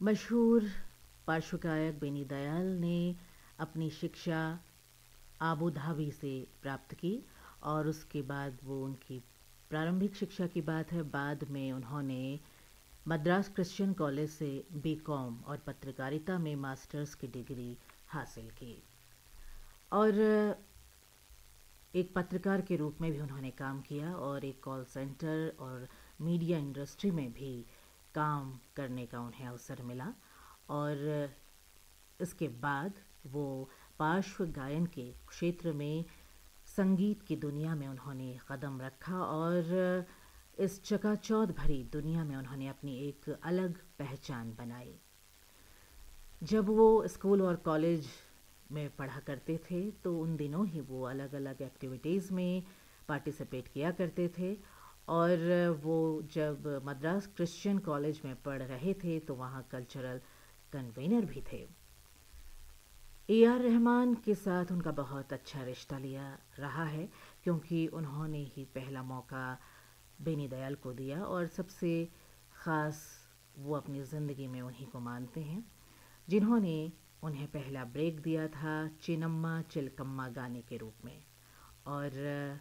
मशहूर पार्श्व गायक बेनी दयाल ने अपनी शिक्षा आबू धाबी से प्राप्त की और उसके बाद वो उनकी प्रारंभिक शिक्षा की बात है। बाद में उन्होंने मद्रास क्रिश्चियन कॉलेज से बीकॉम और पत्रकारिता में मास्टर्स की डिग्री हासिल की और एक पत्रकार के रूप में भी उन्होंने काम किया और एक कॉल सेंटर और मीडिया इंडस्ट्री में भी काम करने का उन्हें अवसर मिला और इसके बाद वो पार्श्व गायन के क्षेत्र में संगीत की दुनिया में उन्होंने कदम रखा और इस चकाचौंध भरी दुनिया में उन्होंने अपनी एक अलग पहचान बनाई। जब वो स्कूल और कॉलेज में पढ़ा करते थे तो उन दिनों ही वो अलग अलग एक्टिविटीज़ में पार्टिसिपेट किया करते थे और वो जब मद्रास क्रिश्चियन कॉलेज में पढ़ रहे थे तो वहाँ कल्चरल कन्वीनर भी थे। ए.आर. रहमान के साथ उनका बहुत अच्छा रिश्ता लिया रहा है क्योंकि उन्होंने ही पहला मौका बेनी दयाल को दिया और सबसे ख़ास वो अपनी ज़िंदगी में उन्हीं को मानते हैं जिन्होंने उन्हें पहला ब्रेक दिया था चिनम्मा चिलकम्मा गाने के रूप में और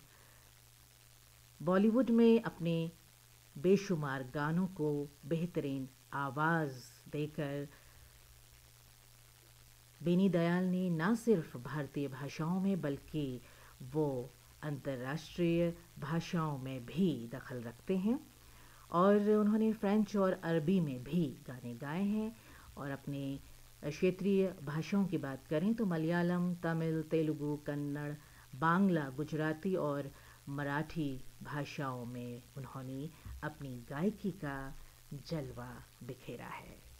बॉलीवुड में अपने बेशुमार गानों को बेहतरीन आवाज़ देकर बेनी दयाल ने न सिर्फ भारतीय भाषाओं में बल्कि वो अंतर्राष्ट्रीय भाषाओं में भी दखल रखते हैं और उन्होंने फ्रेंच और अरबी में भी गाने गाए हैं और अपने क्षेत्रीय भाषाओं की बात करें तो मलयालम, तमिल, तेलुगु, कन्नड़, बांग्ला, गुजराती और मराठी भाषाओं में उन्होंने अपनी गायकी का जलवा बिखेरा है।